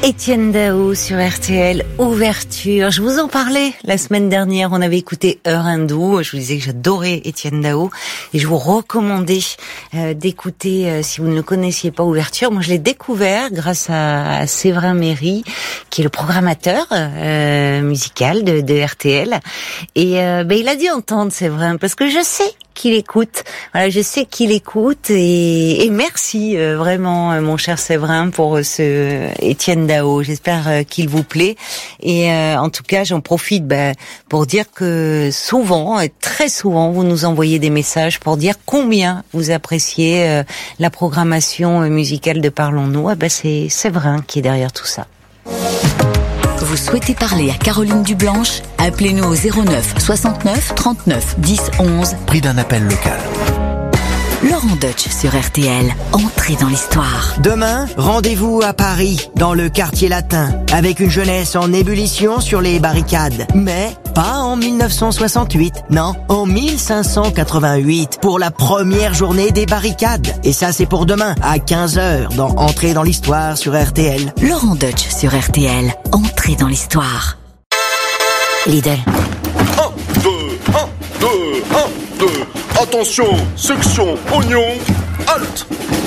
Étienne Dao sur RTL, Ouverture. Je vous en parlais la semaine dernière, on avait écouté Heure hindoue. Je vous disais que j'adorais Étienne Dao et je vous recommandais d'écouter, si vous ne le connaissiez pas, Ouverture. Moi je l'ai découvert grâce à Séverin Méry, qui est le programmateur musical de RTL. Et il a dû entendre Séverin, parce que je sais qu'il écoute. Voilà, je sais qu'il écoute et merci vraiment mon cher Séverin pour ce Étienne Dao. J'espère qu'il vous plaît et en tout cas j'en profite pour dire que souvent, très souvent, vous nous envoyez des messages pour dire combien vous appréciez la programmation musicale de Parlons-nous. C'est Séverin qui est derrière tout ça. Vous souhaitez parler à Caroline Dublanche? Appelez-nous au 09 69 39 10 11. Prix d'un appel local. Laurent Deutsch sur RTL. Entrez dans l'histoire. Demain, rendez-vous à Paris, dans le quartier latin, avec une jeunesse en ébullition sur les barricades. Mais pas en 1968, non, en 1588, pour la première journée des barricades. Et ça, c'est pour demain, à 15h, dans Entrez dans l'histoire sur RTL. Laurent Deutsch sur RTL. Entrez dans l'histoire. Lidl. 1, 2, 1, 2, 1, 2. Attention, section oignon, halte.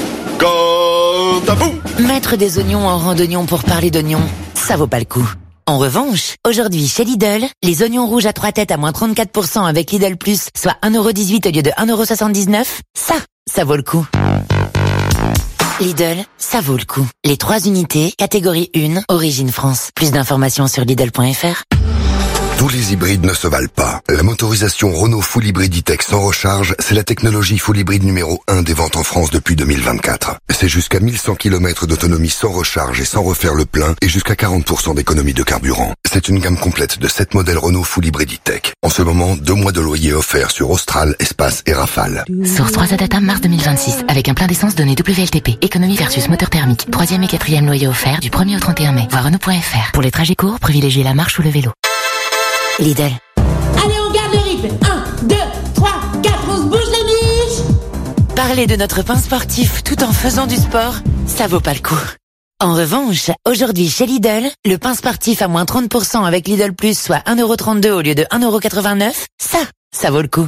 Garde à vous. Mettre des oignons en rang d'oignons pour parler d'oignons, ça vaut pas le coup. En revanche, aujourd'hui chez Lidl, les oignons rouges à 3 têtes à moins 34% avec Lidl Plus, soit 1,18€ au lieu de 1,79€, ça vaut le coup. Lidl, ça vaut le coup. Les 3 unités, catégorie 1, origine France. Plus d'informations sur Lidl.fr. Tous les hybrides ne se valent pas. La motorisation Renault Full Hybrid E-Tech sans recharge, c'est la technologie full hybride numéro 1 des ventes en France depuis 2024. C'est jusqu'à 1100 km d'autonomie sans recharge et sans refaire le plein et jusqu'à 40% d'économie de carburant. C'est une gamme complète de 7 modèles Renault Full Hybrid E-Tech. En ce moment, 2 mois de loyer offerts sur Austral, Espace et Rafale. Source 3 Adata mars 2026, avec un plein d'essence donné WLTP. Économie versus moteur thermique. 3e et 4e loyer offert du 1er au 31 mai. Voir Renault.fr. Pour les trajets courts, privilégiez la marche ou le vélo. Lidl. Allez, on garde le rythme. 1, 2, 3, 4, on se bouge les biches. Parler de notre pain sportif tout en faisant du sport, ça vaut pas le coup. En revanche, aujourd'hui chez Lidl, le pain sportif à moins 30% avec Lidl Plus, soit 1,32€ au lieu de 1,89€, ça vaut le coup.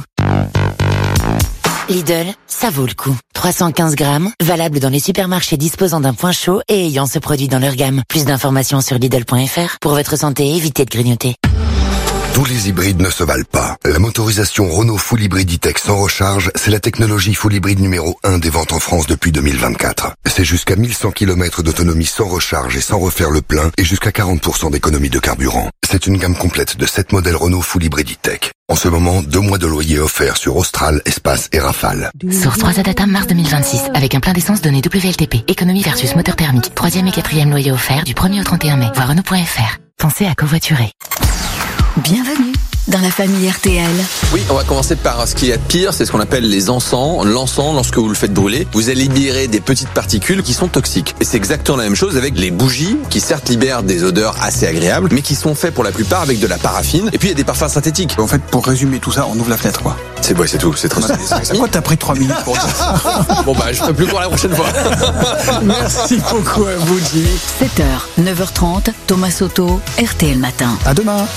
Lidl, ça vaut le coup. 315 grammes, valable dans les supermarchés disposant d'un point chaud et ayant ce produit dans leur gamme. Plus d'informations sur Lidl.fr. Pour votre santé, évitez de grignoter. Tous les hybrides ne se valent pas. La motorisation Renault Full Hybrid E-Tech sans recharge, c'est la technologie full hybride numéro 1 des ventes en France depuis 2024. C'est jusqu'à 1100 km d'autonomie sans recharge et sans refaire le plein et jusqu'à 40% d'économie de carburant. C'est une gamme complète de 7 modèles Renault Full Hybrid E-Tech. En ce moment, 2 mois de loyer offerts sur Austral, Espace et Rafale. Source 3 Adata mars 2026, avec un plein d'essence donné WLTP. Économie versus moteur thermique. 3e et 4e loyer offert du 1er au 31 mai. Voir Renault.fr. Pensez à covoiturer. Bienvenue dans la famille RTL. Oui, on va commencer par ce qui est pire, c'est ce qu'on appelle les encens. L'encens, lorsque vous le faites brûler, vous allez libérer des petites particules qui sont toxiques. Et c'est exactement la même chose avec les bougies, qui certes libèrent des odeurs assez agréables, mais qui sont faits pour la plupart avec de la paraffine. Et puis il y a des parfums synthétiques. En fait, pour résumer tout ça, on ouvre la fenêtre, quoi. C'est tout, c'est très simple. Pourquoi t'as pris 3 minutes pour ça? Bon je ferai plus pour la prochaine fois. Merci beaucoup à vous, Jimmy. 7h, 9h30, Thomas Soto, RTL Matin. À demain.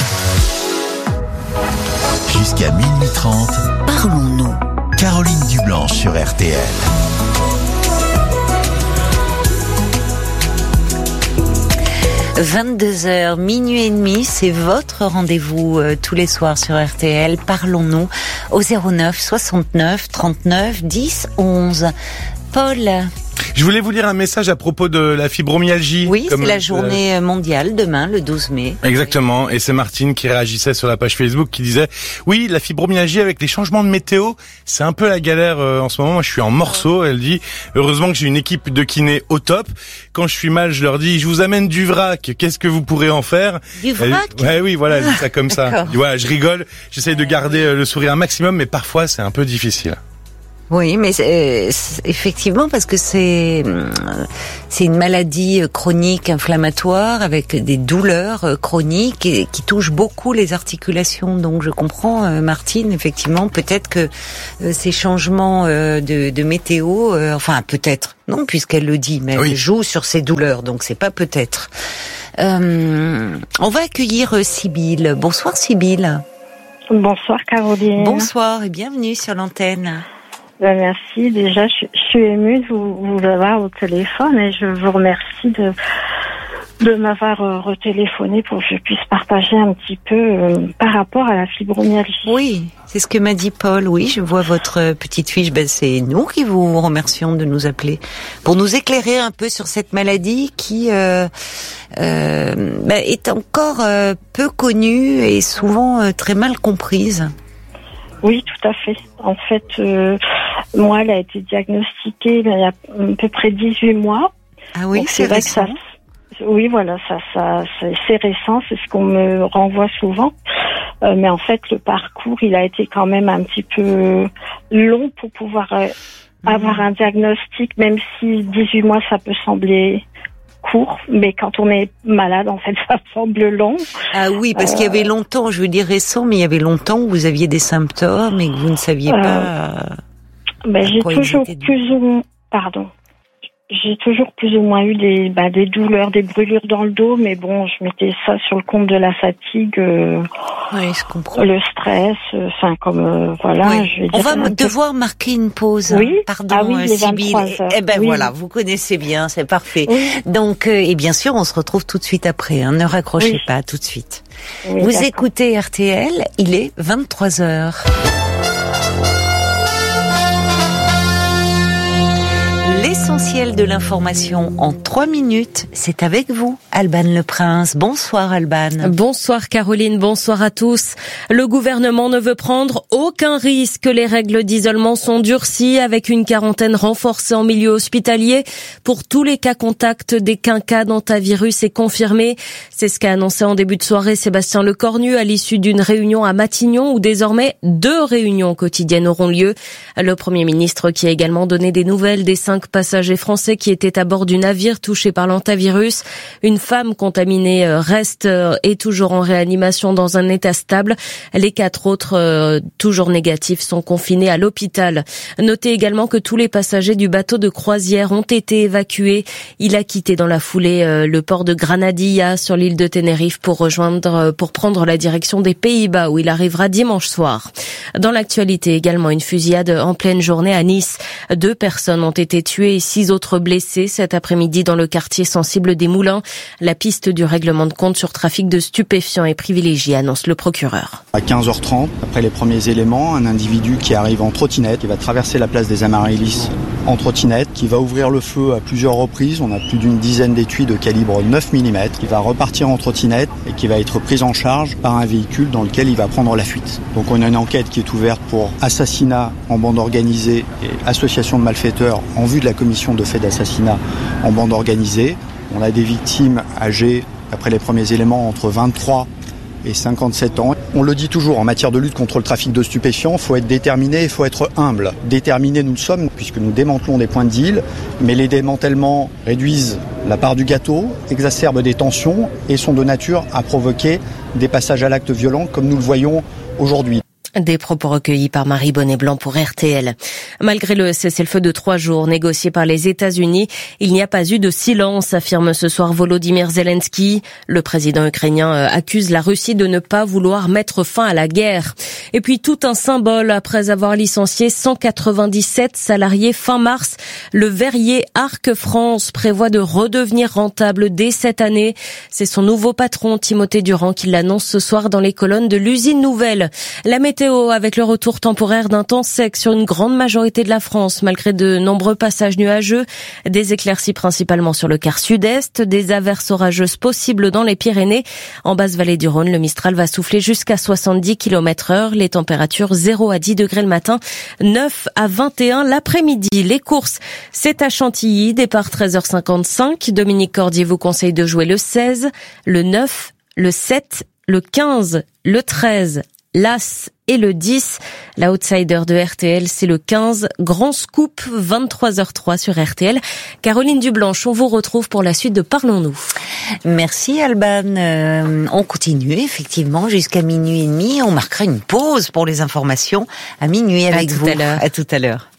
Jusqu'à minuit 30. Parlons-nous. Caroline Dublanche sur RTL. 22h, minuit et demi, c'est votre rendez-vous tous les soirs sur RTL. Parlons-nous au 09 69 39 10 11. Paul. Je voulais vous lire un message à propos de la fibromyalgie. Oui, c'est la journée mondiale demain, le 12 mai. Exactement, et c'est Martine qui réagissait sur la page Facebook qui disait « Oui, la fibromyalgie avec les changements de météo, c'est un peu la galère en ce moment. Moi, je suis en morceaux. » Elle dit « Heureusement que j'ai une équipe de kinés au top. Quand je suis mal, je leur dis « Je vous amène du vrac. Qu'est-ce que vous pourrez en faire ?» Du vrac ? Ouais, oui, voilà, elle dit ça comme ça. Voilà, je rigole, j'essaye de garder le sourire un maximum, mais parfois, c'est un peu difficile. Oui, mais effectivement, parce que c'est une maladie chronique inflammatoire avec des douleurs chroniques et qui touchent beaucoup les articulations. Donc je comprends, Martine, effectivement, peut-être que ces changements de météo, enfin peut-être, non, puisqu'elle le dit, mais elle joue sur ces douleurs, donc c'est pas peut-être. On va accueillir Sybille. Bonsoir Sybille. Bonsoir Caroline. Bonsoir et bienvenue sur l'antenne. Merci. Déjà, je suis émue de vous avoir au téléphone et je vous remercie de m'avoir retéléphoné pour que je puisse partager un petit peu par rapport à la fibromyalgie. Oui, c'est ce que m'a dit Paul. Oui, je vois votre petite fiche. Ben, c'est nous qui vous remercions de nous appeler pour nous éclairer un peu sur cette maladie qui est encore peu connue et souvent très mal comprise. Oui, tout à fait. En fait, moi, elle a été diagnostiquée il y a à peu près 18 mois. Ah oui, donc, c'est vrai récent. Que oui, voilà, c'est récent, c'est ce qu'on me renvoie souvent. Mais en fait, le parcours, il a été quand même un petit peu long pour pouvoir avoir un diagnostic, même si 18 mois, ça peut sembler court, mais quand on est malade, en fait, ça semble long. Ah oui, parce qu'il y avait longtemps, je veux dire récent, mais il y avait longtemps où vous aviez des symptômes et que vous ne saviez pas. J'ai toujours j'ai toujours plus ou moins eu des douleurs, des brûlures dans le dos, mais bon, je mettais ça sur le compte de la fatigue, oui, je comprends. Le stress, enfin voilà. Oui. Je vais on dire va devoir marquer une pause. Oui. Pardon, Sybille. Eh ben oui. Voilà, vous connaissez bien, c'est parfait. Oui. Donc, et bien sûr, on se retrouve tout de suite après. Ne raccrochez pas tout de suite. Oui, vous écoutez RTL, il est 23h. L'essentiel de l'information en 3 minutes, c'est avec vous, Alban Le Prince. Bonsoir Alban. Bonsoir Caroline, bonsoir à tous. Le gouvernement ne veut prendre aucun risque. Les règles d'isolement sont durcies avec une quarantaine renforcée en milieu hospitalier. Pour tous les cas contacts, dès qu'un cas d'hantavirus est confirmé. C'est ce qu'a annoncé en début de soirée Sébastien Lecornu à l'issue d'une réunion à Matignon où désormais 2 réunions quotidiennes auront lieu. Le Premier ministre qui a également donné des nouvelles des 5 passagers français qui étaient à bord du navire touché par l'hantavirus. Une femme contaminée est toujours en réanimation dans un état stable. Les 4 autres, toujours négatifs, sont confinés à l'hôpital. Notez également que tous les passagers du bateau de croisière ont été évacués. Il a quitté dans la foulée le port de Granadilla sur l'île de Tenerife pour prendre la direction des Pays-Bas où il arrivera dimanche soir. Dans l'actualité également, une fusillade en pleine journée à Nice. 2 personnes ont été tuées et 6 autres blessés cet après-midi dans le quartier sensible des Moulins. La piste du règlement de compte sur trafic de stupéfiants est privilégiée, annonce le procureur. À 15h30, après les premiers éléments, un individu qui arrive en trottinette, qui va traverser la place des Amaryllis en trottinette, qui va ouvrir le feu à plusieurs reprises. On a plus d'une dizaine d'étuis de calibre 9 mm, qui va repartir en trottinette et qui va être pris en charge par un véhicule dans lequel il va prendre la fuite. Donc on a une enquête qui est ouverte pour assassinat en bande organisée et association de malfaiteurs en vue de la commission de faits d'assassinat en bande organisée. On a des victimes âgées, après les premiers éléments, entre 23 et 57 ans. On le dit toujours, en matière de lutte contre le trafic de stupéfiants, il faut être déterminé, il faut être humble. Déterminés nous le sommes, puisque nous démantelons des points de deal, mais les démantèlements réduisent la part du gâteau, exacerbent des tensions et sont de nature à provoquer des passages à l'acte violent, comme nous le voyons aujourd'hui. Des propos recueillis par Marie Bonnet-Blanc pour RTL. Malgré le cessez-le-feu de 3 jours négocié par les États-Unis, il n'y a pas eu de silence, affirme ce soir Volodymyr Zelensky. Le président ukrainien accuse la Russie de ne pas vouloir mettre fin à la guerre. Et puis tout un symbole, après avoir licencié 197 salariés fin mars, le verrier Arc France prévoit de redevenir rentable dès cette année. C'est son nouveau patron, Timothée Durand, qui l'annonce ce soir dans les colonnes de l'usine nouvelle. La météo avec le retour temporaire d'un temps sec sur une grande majorité de la France, malgré de nombreux passages nuageux, des éclaircies principalement sur le quart sud-est, des averses orageuses possibles dans les Pyrénées. En basse vallée du Rhône, le Mistral va souffler jusqu'à 70 km/h. Les températures 0 à 10 degrés le matin, 9 à 21 l'après-midi. Les courses, c'est à Chantilly, départ 13h55. Dominique Cordier vous conseille de jouer le 16, le 9, le 7, le 15, le 13, l'As et le 10. La outsider de RTL, c'est le 15. Grand scoop, 23h03 sur RTL. Caroline Dublanche, on vous retrouve pour la suite de Parlons-nous. Merci Alban. On continue effectivement jusqu'à minuit et demi. On marquera une pause pour les informations à minuit avec vous. À tout à l'heure.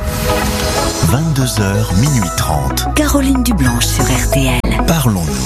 22h, minuit 30. Caroline Dublanche sur RTL. Parlons-nous.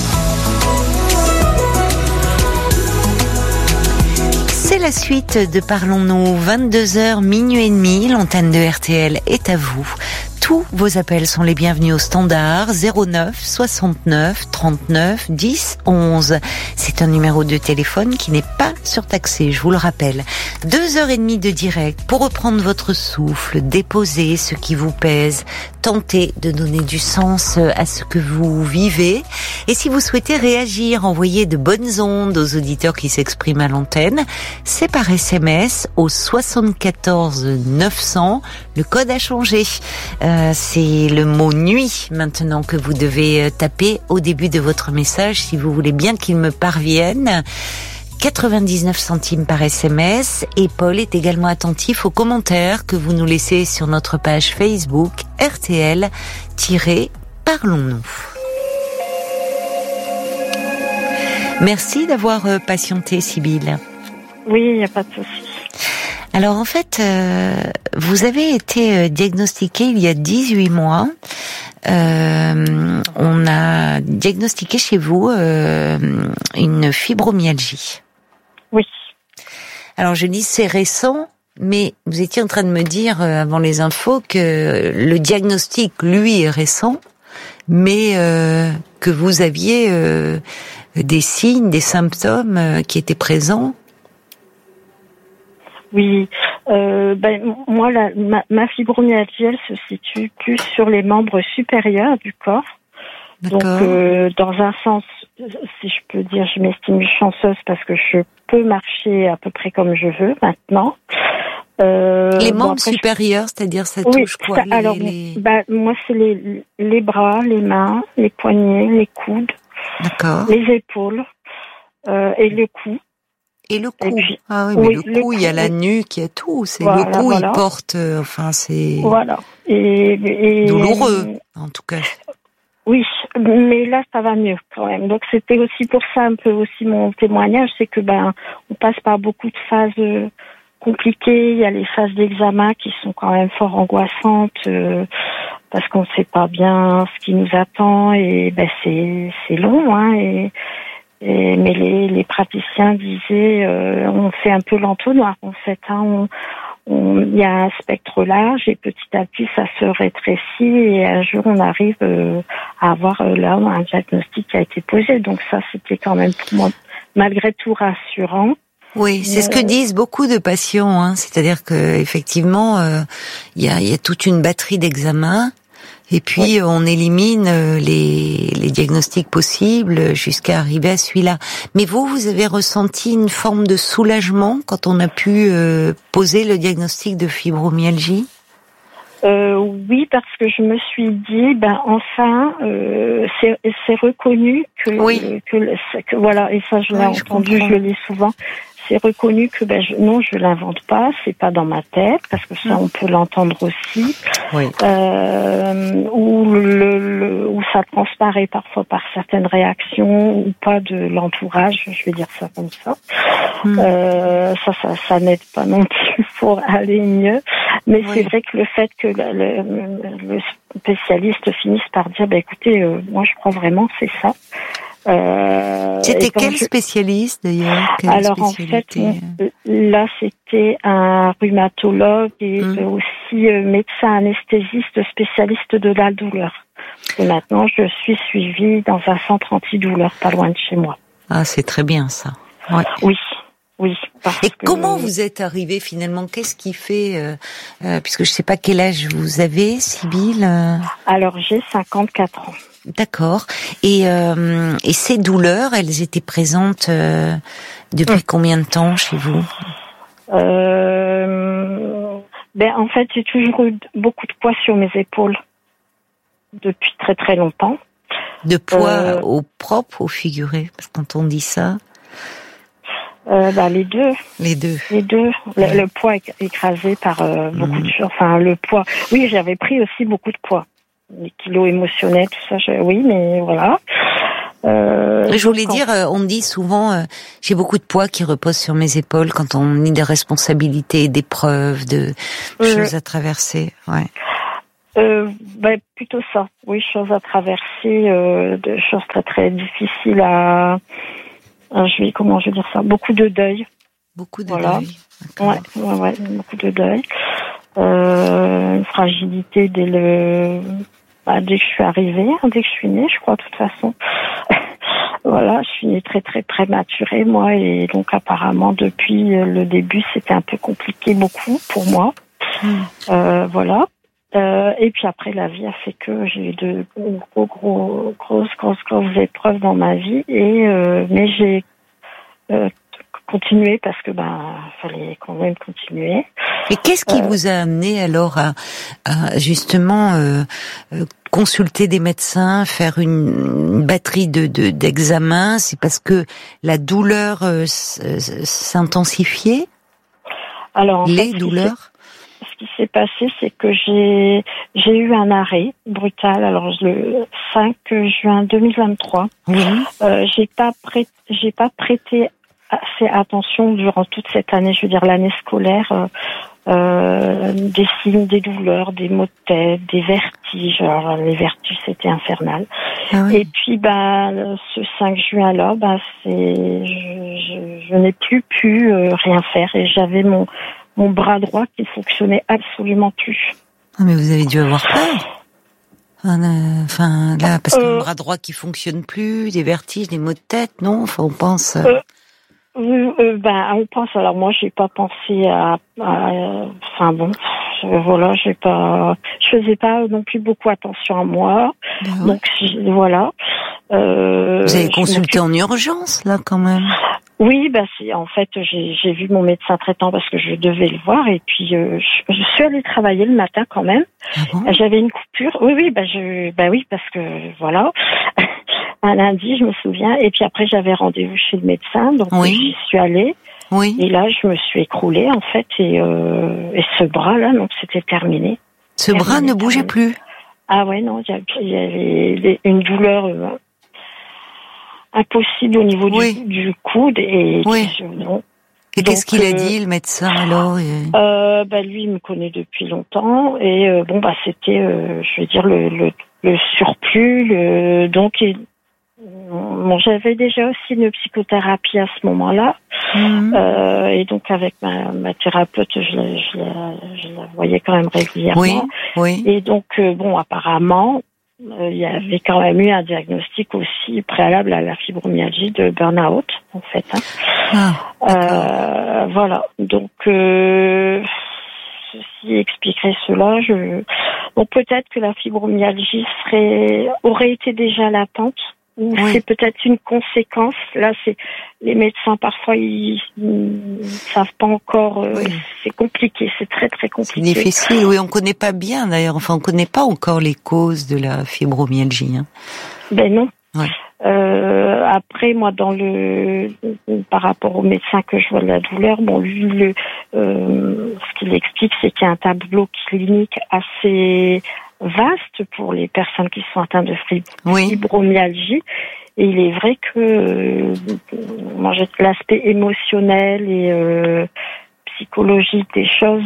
C'est la suite de Parlons-nous, 22h, minuit et demi, l'antenne de RTL est à vous. Tous vos appels sont les bienvenus au standard 09 69 39 10 11. C'est un numéro de téléphone qui n'est pas surtaxé, je vous le rappelle. 2h30 de direct pour reprendre votre souffle, déposer ce qui vous pèse, tenter de donner du sens à ce que vous vivez. Et si vous souhaitez réagir, envoyer de bonnes ondes aux auditeurs qui s'expriment à l'antenne, c'est par SMS au 74 900. Le code a changé. C'est le mot nuit maintenant que vous devez taper au début de votre message si vous voulez bien qu'il me parvienne. 99 centimes par SMS et Paul est également attentif aux commentaires que vous nous laissez sur notre page Facebook RTL-Parlons-nous. Merci d'avoir patienté, Sybille. Oui, il n'y a pas de souci. Alors en fait, vous avez été diagnostiqué il y a 18 mois. On a diagnostiqué chez vous une fibromyalgie. Oui. Alors je dis c'est récent, mais vous étiez en train de me dire avant les infos que le diagnostic, lui, est récent, mais que vous aviez des signes, des symptômes qui étaient présents. Oui, moi, ma fibromyalgie, elle se situe plus sur les membres supérieurs du corps. D'accord. Donc, dans un sens, si je peux dire, je m'estime chanceuse parce que je peux marcher à peu près comme je veux maintenant. Les membres supérieurs, c'est-à-dire ça touche quoi? Moi, c'est les bras, les mains, les poignets, les coudes, les épaules et le cou. Et le cou. Ah oui, mais le cou, il y a la nuque, il y a tout. C'est le cou, il porte, c'est. Voilà. Et douloureux, en tout cas. Oui, mais là, ça va mieux quand même. Donc, c'était aussi pour ça un peu aussi mon témoignage, c'est que on passe par beaucoup de phases compliquées. Il y a les phases d'examen qui sont quand même fort angoissantes parce qu'on ne sait pas bien ce qui nous attend et c'est long, hein. Mais les praticiens disaient, on fait un peu l'entonnoir en fait. Hein, il y a un spectre large et petit à petit ça se rétrécit et un jour on arrive à avoir là un diagnostic qui a été posé. Donc ça c'était quand même pour moi malgré tout rassurant. Oui, c'est ce que disent beaucoup de patients. Hein, c'est-à-dire que effectivement il y a toute une batterie d'examens. Et puis on élimine les diagnostics possibles jusqu'à arriver à celui-là. Mais vous avez ressenti une forme de soulagement quand on a pu poser le diagnostic de fibromyalgie? Oui, parce que je me suis dit, enfin, c'est reconnu que voilà, et ça je l'ai entendu, je le lis souvent. C'est reconnu que non, je l'invente pas, c'est pas dans ma tête, parce que ça on peut l'entendre aussi. Oui. Où ça transparaît parfois par certaines réactions ou pas de l'entourage, je vais dire ça comme ça. Ça n'aide pas non plus pour aller mieux. Mais c'est vrai que le fait que le spécialiste finisse par dire, écoutez, moi je crois vraiment c'est ça. C'était quel spécialiste d'ailleurs? Alors en fait, là c'était un rhumatologue et aussi médecin anesthésiste spécialiste de la douleur. Et maintenant je suis suivie dans un centre antidouleur pas loin de chez moi. Ah, c'est très bien ça. Ouais. Oui. Et comment vous êtes arrivée finalement? Qu'est-ce qui fait, puisque je sais pas quel âge vous avez, Sybille? Alors j'ai 54 ans. D'accord. Et ces douleurs, elles étaient présentes depuis combien de temps chez vous? En fait, j'ai toujours eu beaucoup de poids sur mes épaules depuis très très longtemps. De poids au propre, au figuré? Parce que quand on dit ça... Les deux. Les deux. Le poids écrasé par beaucoup de choses. Enfin, le poids. Oui, j'avais pris aussi beaucoup de poids. Les kilos émotionnels, tout ça. Oui, mais voilà. Je voulais dire, on dit souvent, j'ai beaucoup de poids qui repose sur mes épaules quand on a des responsabilités, d'épreuves, de choses à traverser. Ouais. Plutôt ça. Oui, choses à traverser, de choses très très difficiles à. Comment je vais dire ça? Beaucoup de deuil. Beaucoup de deuil. Ouais, beaucoup de deuil. Une fragilité dès que je suis arrivée, dès que je suis née, je crois, de toute façon. Voilà, je suis née très très prématurée, moi, et donc apparemment depuis le début, c'était un peu compliqué, beaucoup pour moi. Voilà. Et puis après, la vie a fait que j'ai eu de grosses épreuves dans ma vie, mais j'ai continué parce que fallait quand même continuer. Et qu'est-ce qui vous a amené alors à justement consulter des médecins, faire une batterie d'examens? C'est parce que la douleur s'intensifiait? Alors, les douleurs? Ce qui s'est passé, c'est que j'ai eu un arrêt brutal. Alors le 5 juin 2023, j'ai pas prêté assez attention durant toute cette année. Je veux dire l'année scolaire, des signes, des douleurs, des maux de tête, des vertiges. Alors les vertiges, c'était infernal. Et puis ce 5 juin là, je n'ai plus pu rien faire et j'avais mon bras droit qui ne fonctionnait absolument plus. Ah, mais vous avez dû avoir peur. Enfin, là, parce que le bras droit qui fonctionne plus, des vertiges, des maux de tête, non? Enfin, on pense. On pense. Alors moi, j'ai pas pensé à. Voilà, je faisais pas non plus beaucoup attention à moi. Donc voilà. Vous avez consulté en urgence là, quand même. Oui, en fait, j'ai vu mon médecin traitant parce que je devais le voir et puis je suis allée travailler le matin quand même. Ah bon? J'avais une coupure. Oui, parce que voilà. Un lundi, je me souviens, et puis après j'avais rendez-vous chez le médecin, donc j'y suis allée. Oui. Et là, je me suis écroulée en fait, et ce bras-là, donc c'était terminé. Ce bras ne bougeait plus. Ah ouais, non, il y avait une douleur impossible au niveau du coude et non. Et qu'est-ce qu'il a dit, le médecin, alors? Lui, il me connaît depuis longtemps, et c'était, je veux dire, le surplus, donc. J'avais déjà aussi une psychothérapie à ce moment-là, et donc avec ma thérapeute, je la voyais quand même régulièrement. Oui. Et donc apparemment, il y avait quand même eu un diagnostic aussi préalable à la fibromyalgie de burn-out, en fait. Voilà. Donc ceci expliquerait cela. Donc peut-être que la fibromyalgie aurait été déjà latente. Ou c'est peut-être une conséquence. Là, les médecins parfois ils savent pas encore. C'est compliqué, c'est très très compliqué. C'est difficile. Oui, on connaît pas bien d'ailleurs. Enfin, on connaît pas encore les causes de la fibromyalgie. Ben non. Ouais. Après, moi, par rapport au médecin que je vois de la douleur, lui, ce qu'il explique, c'est qu'il y a un tableau clinique assez vaste pour les personnes qui sont atteintes de fibromyalgie. Et il est vrai que l'aspect émotionnel et psychologique des choses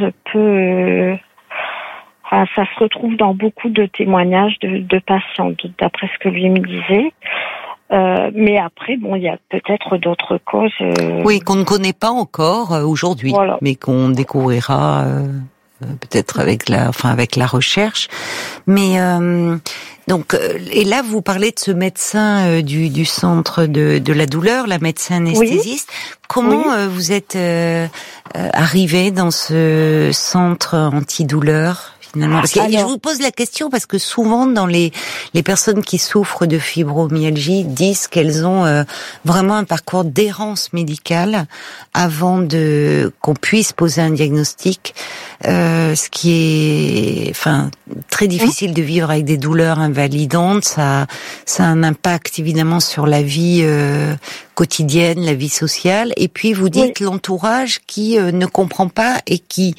ça se retrouve dans beaucoup de témoignages de patients, d'après ce que lui me disait. Mais après, il y a peut-être d'autres causes. Oui, qu'on ne connaît pas encore aujourd'hui, mais qu'on découvrira peut-être avec la recherche. Mais et là, vous parlez de ce médecin du centre de la douleur, la médecin anesthésiste. Comment vous êtes arrivé dans ce centre antidouleur? finalement? Parce que je vous pose la question parce que souvent dans les personnes qui souffrent de fibromyalgie disent qu'elles ont vraiment un parcours d'errance médicale avant qu'on puisse poser un diagnostic, ce qui est très difficile de vivre avec des douleurs invalidantes. Ça a un impact évidemment sur la vie quotidienne, la vie sociale. Et puis vous dites l'entourage qui ne comprend pas et qui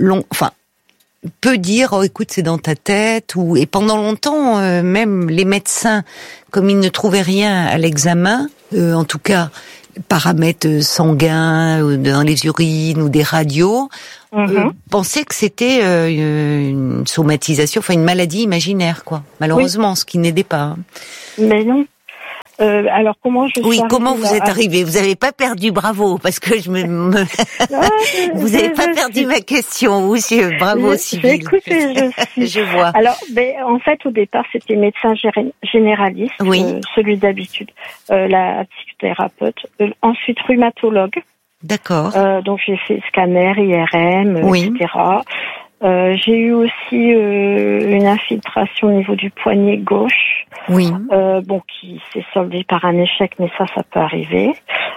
peut dire écoute, c'est dans ta tête, et pendant longtemps même les médecins, comme ils ne trouvaient rien à l'examen, en tout cas paramètres sanguins dans les urines ou des radios, pensaient que c'était une somatisation, une maladie imaginaire, quoi. Malheureusement, ce qui n'aidait pas. Mais non. Alors comment comment vous êtes arrivé? Vous n'avez pas perdu, bravo, parce que vous n'avez pas perdu ma question, vous, bravo, Sybille. Écoutez, je vois. Alors, en fait, au départ, c'était médecin généraliste, celui d'habitude, la psychothérapeute, ensuite rhumatologue. D'accord. Donc j'ai fait scanner, IRM, etc. J'ai eu aussi une infiltration au niveau du poignet gauche. Oui. Qui s'est soldée par un échec, mais ça peut arriver.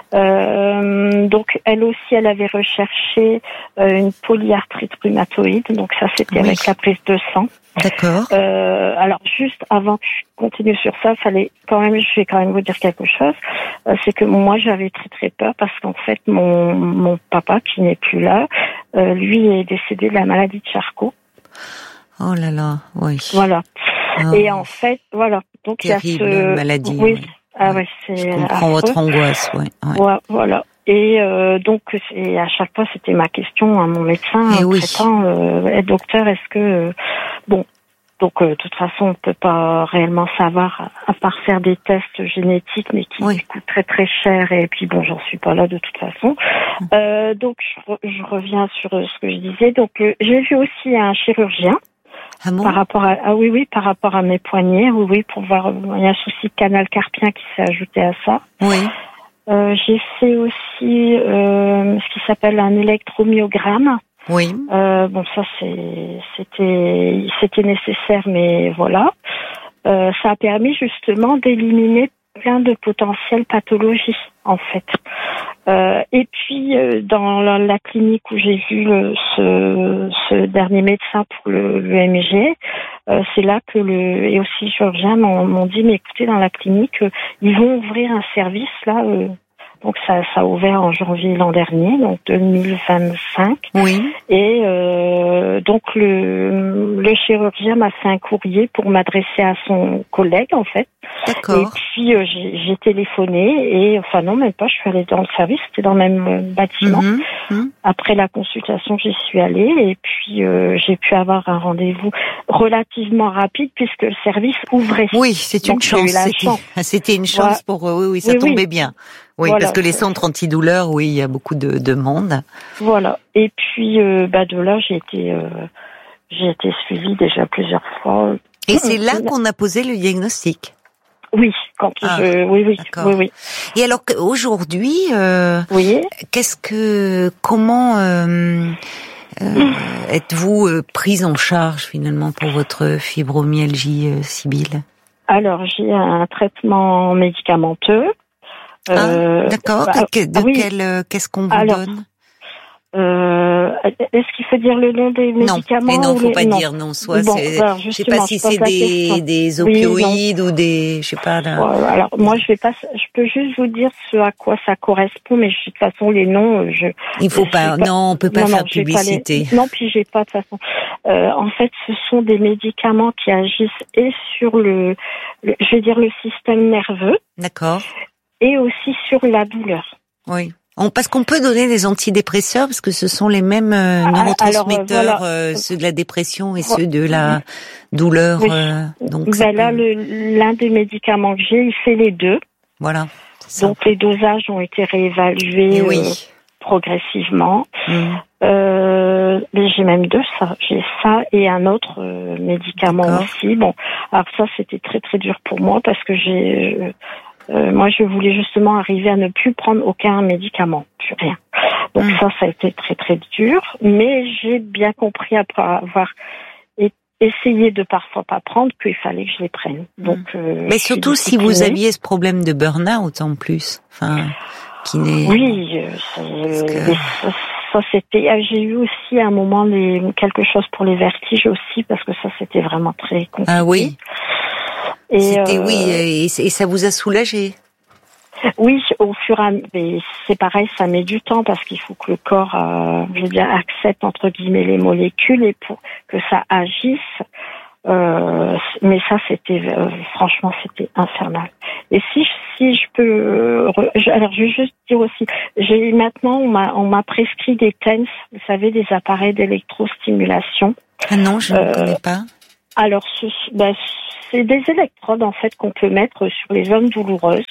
Donc elle aussi, elle avait recherché une polyarthrite rhumatoïde. Donc ça, c'était avec la prise de sang. D'accord. Alors juste avant que je continue sur ça, je vais quand même vous dire quelque chose. C'est que moi, j'avais très très peur parce qu'en fait, mon papa, qui n'est plus là, lui est décédé de la maladie de Charcot. Oh là là, oui. Voilà. Oh. Et en fait, voilà. Donc terrible, il y a maladie. Oui. Ah ouais, c'est. Je comprends votre angoisse, ouais. Voilà. Et donc, à chaque fois, c'était ma question à mon médecin traitant, docteur, est-ce que donc de toute façon, on peut pas réellement savoir à part faire des tests génétiques, mais qui coûtent très très cher. Et puis j'en suis pas là de toute façon. Donc je reviens sur ce que je disais. Donc j'ai vu aussi un chirurgien. Ah bon? Par rapport à mes poignets, pour voir, il y a un souci de canal carpien qui s'est ajouté à ça. Oui. J'ai fait aussi ce qui s'appelle un électromyogramme. Oui. Ça c'était nécessaire, mais voilà. Ça a permis justement d'éliminer plein de potentielles pathologies, en fait. Et puis dans la clinique où j'ai vu ce dernier médecin pour l'EMG, c'est là que et aussi chirurgien m'ont dit, mais écoutez, dans la clinique, ils vont ouvrir un service là. Donc ça a ouvert en janvier l'an dernier, donc 2025. Oui. Et donc le chirurgien m'a fait un courrier pour m'adresser à son collègue, en fait. D'accord. Et puis j'ai téléphoné et non, même pas, je suis allée dans le service, c'était dans le même bâtiment. Après la consultation, j'y suis allée et puis j'ai pu avoir un rendez-vous relativement rapide puisque le service ouvrait. Oui, c'est une chance. C'était une chance pour ça tombait bien. Oui, voilà, parce que les centres antidouleurs, il y a beaucoup de demandes. Voilà. Et puis, de là, j'ai été suivie déjà plusieurs fois. Et c'est là qu'on a posé le diagnostic. Oui, oui. Et alors aujourd'hui, comment êtes-vous prise en charge finalement pour votre fibromyalgie, Sybille? Alors, j'ai un traitement médicamenteux. D'accord. Qu'est-ce qu'on vous donne? Est-ce qu'il faut dire le nom des médicaments? Non, faut pas dire non. Soit je sais pas si c'est des opioïdes ou des, je sais pas. Alors moi je peux juste vous dire ce à quoi ça correspond, mais de toute façon les noms, il faut pas. Non, on peut pas faire publicité. Non, puis j'ai pas de toute façon. En fait, ce sont des médicaments qui agissent et sur le système nerveux. D'accord. Et aussi sur la douleur. Oui. Parce qu'on peut donner des antidépresseurs parce que ce sont les mêmes neurotransmetteurs, ceux de la dépression et ceux de la douleur. Oui. Donc là, l'un des médicaments que j'ai, il fait les deux. Voilà. Donc les dosages ont été réévalués progressivement. Mais j'ai même deux, j'ai ça et un autre médicament aussi. Bon, alors ça c'était très très dur pour moi parce que moi, je voulais justement arriver à ne plus prendre aucun médicament, plus rien. Donc ça a été très très dur, mais j'ai bien compris après avoir essayé de parfois pas prendre qu'il fallait que je les prenne. Donc, mais surtout si vous aviez ce problème de burn-out en plus, enfin, qui n'est. Oui, ça c'était. J'ai eu aussi à un moment quelque chose pour les vertiges aussi parce que ça c'était vraiment très compliqué. Ah oui. Et et ça vous a soulagé? Oui, au fur et à mesure, c'est pareil, ça met du temps parce qu'il faut que le corps, accepte entre guillemets les molécules et pour que ça agisse. Mais ça, c'était franchement, c'était infernal. Et si je peux, alors je vais juste dire aussi, maintenant on m'a prescrit des TENS, vous savez, des appareils d'électrostimulation. Ah non, je ne connais pas. Alors c'est des électrodes en fait qu'on peut mettre sur les zones douloureuses.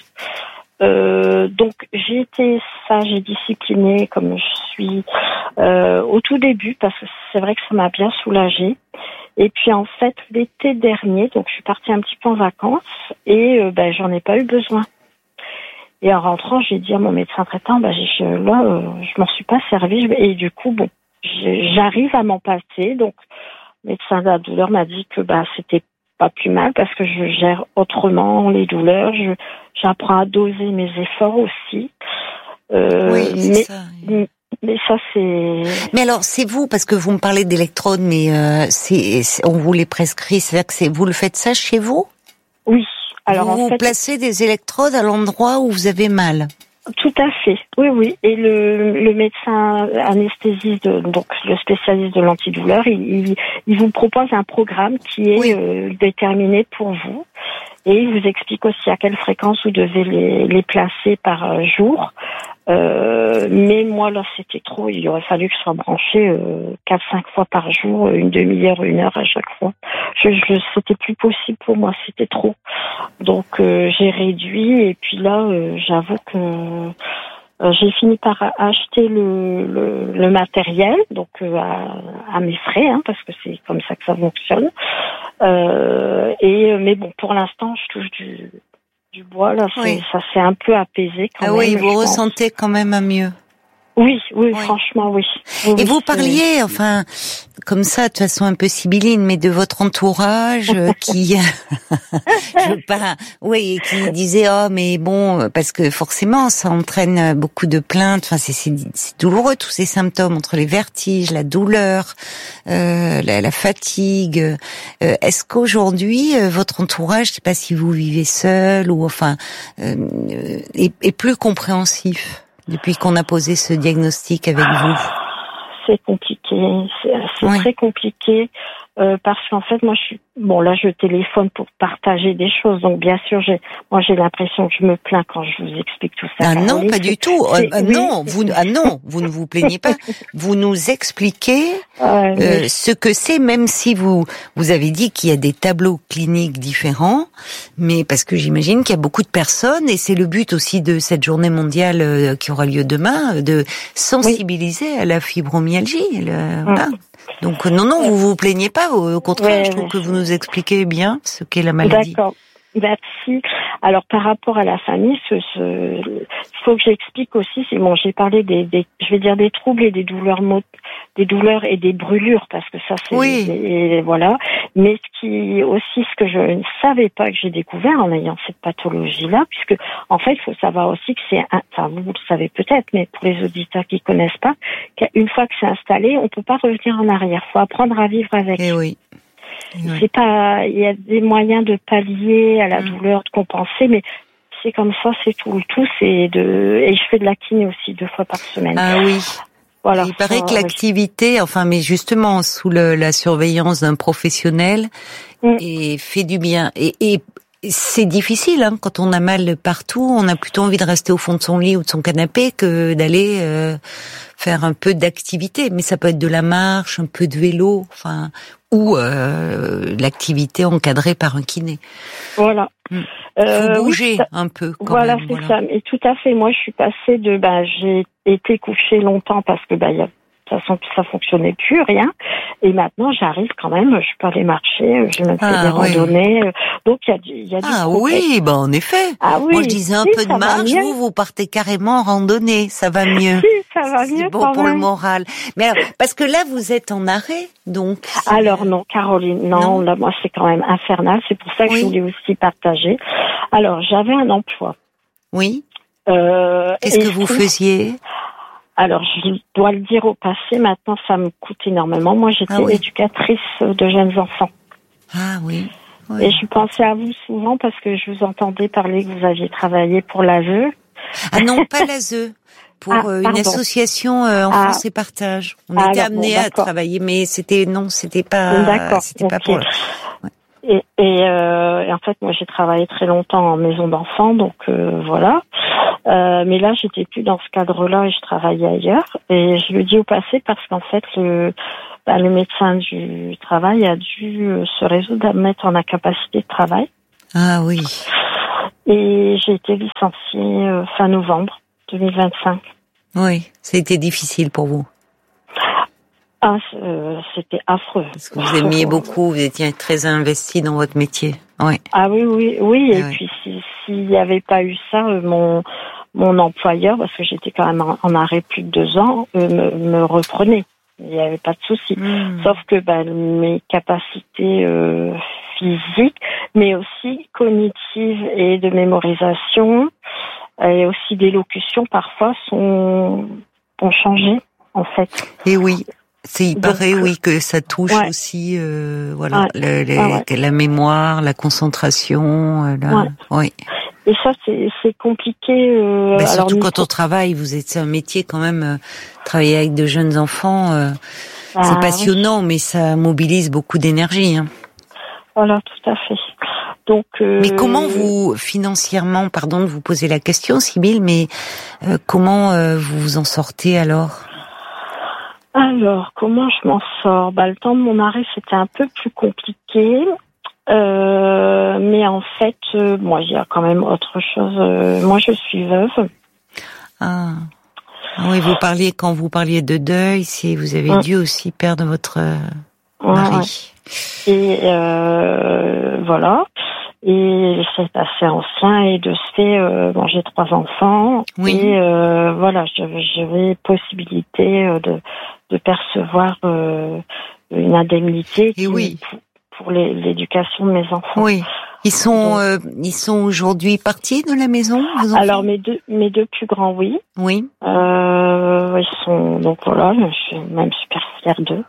Donc j'ai été sage et disciplinée comme je suis au tout début parce que c'est vrai que ça m'a bien soulagée. Et puis en fait l'été dernier, donc je suis partie un petit peu en vacances et j'en ai pas eu besoin. Et en rentrant, j'ai dit à mon médecin traitant, je m'en suis pas servie et du coup j'arrive à m'en passer. Donc le médecin de la douleur m'a dit que c'était pas plus mal parce que je gère autrement les douleurs, j'apprends à doser mes efforts aussi. Oui, c'est ça. Mais ça c'est. Mais alors c'est vous parce que vous me parlez d'électrodes, mais on vous les prescrit, c'est-à-dire que vous le faites ça chez vous? Oui. Alors vous placez des électrodes à l'endroit où vous avez mal. Tout à fait, oui. Et le médecin anesthésiste, donc le spécialiste de l'antidouleur, il vous propose un programme qui est déterminé pour vous. Et il vous explique aussi à quelle fréquence vous devez les placer par jour. Mais moi, là, c'était trop. Il aurait fallu que je sois branchée 4-5 fois par jour, une demi-heure, 1 heure à chaque fois. C'était plus possible pour moi, c'était trop. Donc, j'ai réduit. Et puis là, j'avoue que j'ai fini par acheter le matériel, donc à mes frais, parce que c'est comme ça que ça fonctionne. Mais bon, pour l'instant, je touche du bois là, ça s'est un peu apaisé quand même. Ah oui, vous ressentez quand même un mieux. Oui, franchement, oui. Et vous parliez, comme ça, de toute façon un peu sibylline, mais de votre entourage qui, qui disait mais bon, parce que forcément, ça entraîne beaucoup de plaintes. Enfin, c'est douloureux tous ces symptômes entre les vertiges, la douleur, la fatigue. Est-ce qu'aujourd'hui, votre entourage, je sais pas si vous vivez seul ou est plus compréhensif? Depuis qu'on a posé ce diagnostic avec vous? C'est compliqué, c'est très compliqué parce qu'en fait moi je téléphone pour partager des choses, donc bien sûr j'ai l'impression que je me plains quand je vous explique tout ça. Ah non, pas du tout. Vous ne vous plaignez pas. Vous nous expliquez ce que c'est, même si vous avez dit qu'il y a des tableaux cliniques différents, mais parce que j'imagine qu'il y a beaucoup de personnes, et c'est le but aussi de cette journée mondiale qui aura lieu demain, de sensibiliser à la fibromyalgie. Voilà. Donc non, vous vous plaignez pas, au contraire, je trouve que vous nous expliquez bien ce qu'est la maladie. D'accord. Merci. Alors par rapport à la famille, il faut que j'explique aussi. J'ai parlé des troubles et des douleurs et des brûlures parce que ça c'est voilà. Mais ce que je ne savais pas que j'ai découvert en ayant cette pathologie-là, puisque en fait il faut savoir aussi que vous le savez peut-être, mais pour les auditeurs qui connaissent pas, qu'une fois que c'est installé, on peut pas revenir en arrière. Faut apprendre à vivre avec. Et oui. C'est pas, il y a des moyens de pallier à la douleur, de compenser, mais c'est comme ça, c'est tout. Le tout, et je fais de la kiné aussi 2 fois par semaine. Ah oui. Voilà. Il paraît que l'activité, mais justement, sous la surveillance d'un professionnel, fait du bien. Et c'est difficile, quand on a mal partout, on a plutôt envie de rester au fond de son lit ou de son canapé que d'aller faire un peu d'activité. Mais ça peut être de la marche, un peu de vélo, ou l'activité encadrée par un kiné. Voilà. Faut bouger un peu. Voilà, c'est ça. Et tout à fait. Moi, je suis passée j'ai été couchée longtemps parce que façon, ça fonctionnait plus, rien. Et maintenant, j'arrive quand même, je peux aller marcher, je me fais des randonnées. Donc, il y a du oui, en effet. Ah oui. Moi, je disais un peu de marche, vous partez carrément en randonnée, ça va mieux. Si, ça va mieux. C'est bon pour le moral. Mais alors, parce que là, vous êtes en arrêt, donc. Alors non, Caroline, non. Là, moi, c'est quand même infernal. C'est pour ça que je voulais aussi partager. Alors, j'avais un emploi. Oui. Qu'est-ce que vous faisiez? Alors, je dois le dire au passé, maintenant ça me coûte énormément. Moi, j'étais éducatrice de jeunes enfants. Ah oui. Et je pensais à vous souvent parce que je vous entendais parler que vous aviez travaillé pour l'ASE. Ah non, pas l'ASE. Pour une association Enfance et Partage. On était amenés à travailler, mais c'était pas. D'accord. C'était pas pour. Et en fait, moi, j'ai travaillé très longtemps en maison d'enfants, donc voilà. Mais là, j'étais plus dans ce cadre-là et je travaillais ailleurs. Et je le dis au passé parce qu'en fait, le médecin du travail a dû se résoudre à me mettre en incapacité de travail. Ah oui. Et j'ai été licenciée fin novembre 2025. Oui, ça a été difficile pour vous. Ah, c'était affreux. Parce que vous aimiez beaucoup, vous étiez très investi dans votre métier. Oui. Ah oui. Et puis s'il n'y avait pas eu ça, mon employeur, parce que j'étais quand même en arrêt plus de 2 ans, me reprenait. Il n'y avait pas de souci. Sauf que mes capacités physiques, mais aussi cognitives et de mémorisation, et aussi d'élocution parfois ont changé en fait. Et oui. Il paraît, que ça touche aussi, la mémoire, la concentration, oui. Et ça, c'est compliqué. Surtout quand on travaille, c'est un métier quand même, travailler avec de jeunes enfants, c'est passionnant, mais ça mobilise beaucoup d'énergie. Hein. Voilà, tout à fait. Donc. Mais comment vous, financièrement, pardon de vous poser la question, Sybille, mais comment vous vous en sortez alors? Alors, comment je m'en sors? Le temps de mon arrêt, c'était un peu plus compliqué. Mais en fait, moi, il y a quand même autre chose. Moi, je suis veuve. Ah oui, quand vous parliez de deuil, vous avez dû aussi perdre votre mari. Et voilà. Et c'est assez ancien et de ce fait, j'ai 3 enfants. Oui. Et voilà, j'avais possibilité de percevoir une indemnité pour l'éducation de mes enfants. Oui. Ils sont aujourd'hui partis de la maison, vos enfants? Alors mes deux plus grands, oui. Oui. Ils sont donc voilà, je suis même super fière d'eux.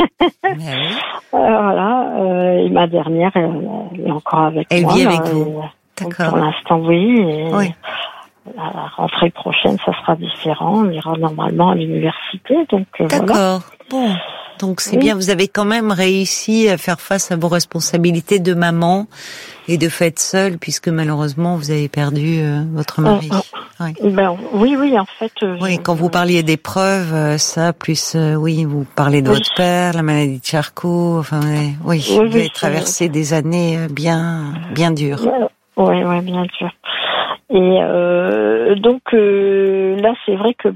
Voilà. Et ma dernière, elle est encore avec moi. Elle vit avec vous. D'accord. Pour l'instant, oui. Et la rentrée prochaine, ça sera différent. On ira normalement à l'université. Donc d'accord. Voilà. Bon. Donc c'est bien, vous avez quand même réussi à faire face à vos responsabilités de maman et de fait seule, puisque malheureusement vous avez perdu votre mari. Oui, en fait. Oui, quand vous parliez d'épreuves, ça plus, vous parlez de votre père, la maladie de Charcot. Enfin, vous avez traversé des années bien dures. Oui, bien sûr. Et donc là, c'est vrai que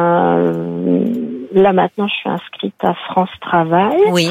là maintenant, je suis inscrite à France Travail. Oui.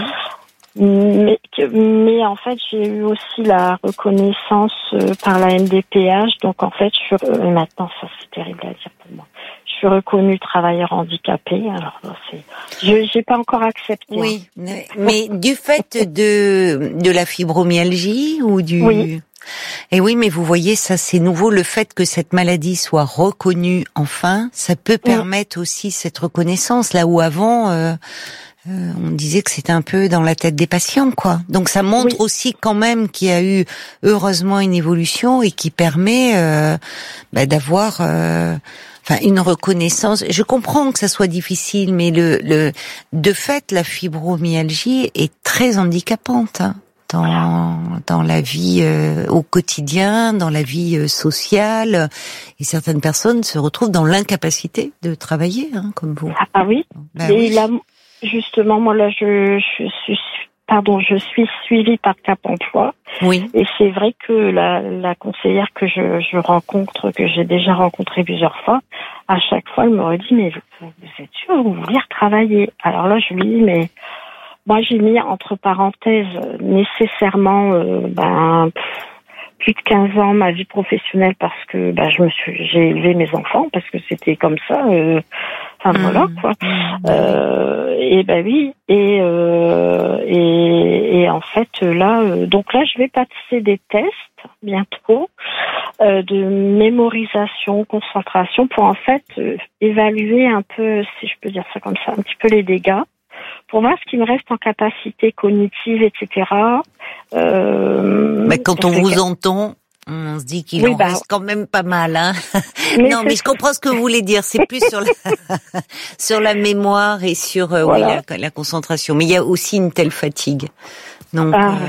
Mais en fait, j'ai eu aussi la reconnaissance par la MDPH. Donc en fait, maintenant, ça c'est terrible à dire pour moi. Je suis reconnue travailleur handicapé. Alors j'ai pas encore accepté. Oui, mais du fait de la fibromyalgie ou du. Oui. Et oui, mais vous voyez, ça c'est nouveau, le fait que cette maladie soit reconnue enfin, ça peut permettre aussi cette reconnaissance, là où avant, on disait que c'était un peu dans la tête des patients, quoi. Donc ça montre aussi quand même qu'il y a eu heureusement une évolution et qui permet d'avoir une reconnaissance. Je comprends que ça soit difficile, mais de fait, la fibromyalgie est très handicapante, hein. Dans la vie au quotidien, dans la vie sociale, et certaines personnes se retrouvent dans l'incapacité de travailler, hein, comme vous. Ah oui. Et là, justement, moi là, je suis je suis suivie par Cap Emploi. Oui. Et c'est vrai que la conseillère que je rencontre, que j'ai déjà rencontrée plusieurs fois, à chaque fois, elle me redit, mais vous êtes sûr, vous voulez retravailler? Alors là, je lui dis, mais moi, j'ai mis entre parenthèses nécessairement, plus de 15 ans ma vie professionnelle parce que j'ai élevé mes enfants parce que c'était comme ça. Voilà quoi. Et en fait là, donc là je vais passer des tests bientôt de mémorisation, concentration pour en fait évaluer un peu, si je peux dire ça comme ça, un petit peu les dégâts. Pour voir ce qui me reste en capacité cognitive, etc. Quand on vous entend, on se dit qu'il reste quand même pas mal, hein. Non, mais je comprends ce que vous voulez dire. C'est plus sur la mémoire et sur la concentration. Mais il y a aussi une telle fatigue. Donc,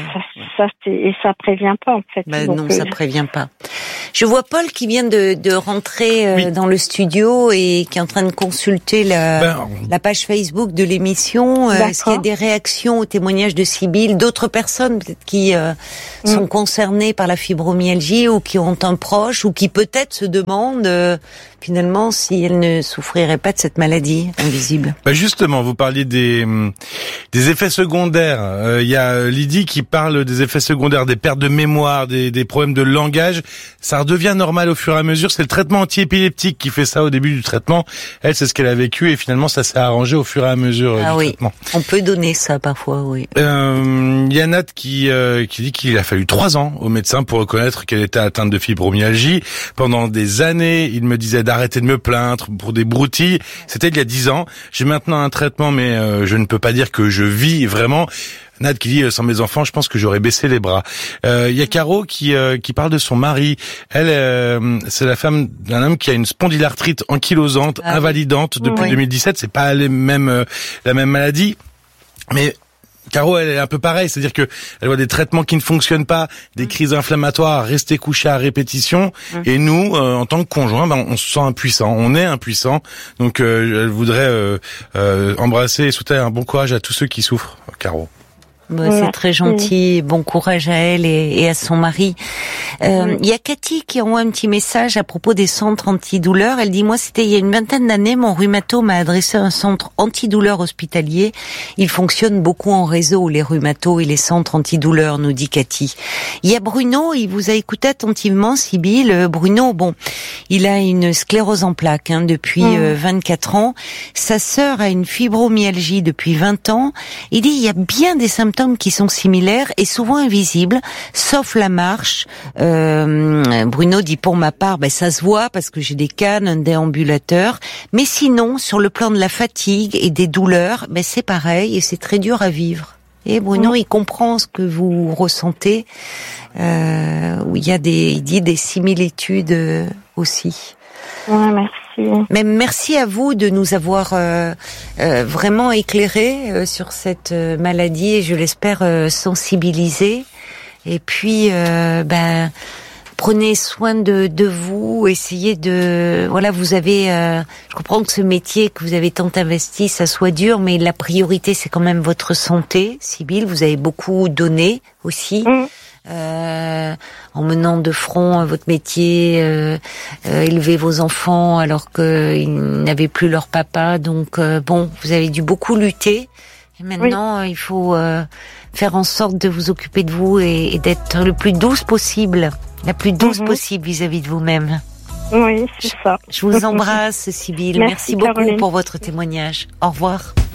ça prévient pas en fait. Non, ça prévient pas. Je vois Paul qui vient de rentrer dans le studio et qui est en train de consulter la page Facebook de l'émission. Est-ce qu'il y a des réactions au témoignage de Sybille, d'autres personnes peut-être qui sont concernées par la fibromyalgie ou qui ont un proche ou qui peut-être se demandent finalement si elles ne souffriraient pas de cette maladie invisible? Justement, vous parliez des effets secondaires. Il y a Lydie qui parle des effets secondaires, des pertes de mémoire, des problèmes de langage. Ça redevient normal au fur et à mesure. C'est le traitement antiépileptique qui fait ça au début du traitement. Elle, c'est ce qu'elle a vécu et finalement ça s'est arrangé au fur et à mesure du traitement. On peut donner ça parfois, oui. Il y a Nat qui dit qu'il a fallu 3 ans au médecin pour reconnaître qu'elle était atteinte de fibromyalgie. Pendant des années, il me disait d'arrêter de me plaindre pour des broutilles. C'était il y a 10 ans. J'ai maintenant un traitement, mais je ne peux pas dire que je vis vraiment. Nat qui dit, sans mes enfants, je pense que j'aurais baissé les bras. Il y a Caro qui parle de son mari. Elle, c'est la femme d'un homme qui a une spondylarthrite ankylosante, invalidante depuis 2017. C'est pas la même maladie, mais Caro, elle est un peu pareille, c'est-à-dire que elle voit des traitements qui ne fonctionnent pas, des crises inflammatoires, rester couché à répétition, et nous, en tant que conjoints, on se sent impuissant, on est impuissant. Donc, elle voudrait embrasser et souhaiter un bon courage à tous ceux qui souffrent, Caro. C'est très gentil. Bon courage à elle et à son mari. Il y a Cathy qui envoie un petit message à propos des centres antidouleurs. Elle dit, moi, c'était il y a une vingtaine d'années, mon rhumato m'a adressé un centre antidouleur hospitalier. Il fonctionne beaucoup en réseau, les rhumatos et les centres antidouleurs, nous dit Cathy. Il y a Bruno, il vous a écouté attentivement, Sybille. Bruno, il a une sclérose en plaques depuis 24 ans. Sa sœur a une fibromyalgie depuis 20 ans. Il dit, il y a bien des symptômes qui sont similaires et souvent invisibles, sauf la marche. Bruno dit, pour ma part, ça se voit parce que j'ai des cannes, un déambulateur. Mais sinon, sur le plan de la fatigue et des douleurs, c'est pareil et c'est très dur à vivre. Et Bruno, il comprend ce que vous ressentez. Où il dit des similitudes aussi. Ouais, merci. Même merci à vous de nous avoir vraiment éclairés sur cette maladie et je l'espère sensibilisés. Et puis, prenez soin de vous, essayez de... vous avez... je comprends que ce métier que vous avez tant investi, ça soit dur, mais la priorité, c'est quand même votre santé, Sybille. Vous avez beaucoup donné aussi. En menant de front votre métier, élever vos enfants alors qu'ils n'avaient plus leur papa. Donc vous avez dû beaucoup lutter. Et maintenant, il faut faire en sorte de vous occuper de vous et d'être le plus douce possible, la plus douce possible vis-à-vis de vous-même. Oui, c'est ça. Je vous embrasse, Sybille. Merci beaucoup pour votre témoignage. Au revoir.